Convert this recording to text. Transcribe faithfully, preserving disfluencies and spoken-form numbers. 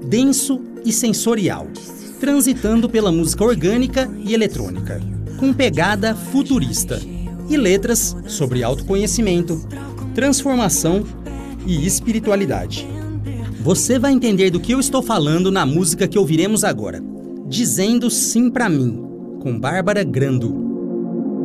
denso e sensorial, transitando pela música orgânica e eletrônica, com pegada futurista, e letras sobre autoconhecimento, transformação e espiritualidade. Você vai entender do que eu estou falando na música que ouviremos agora, Dizendo Sim Pra Mim, com Bárbara Grando.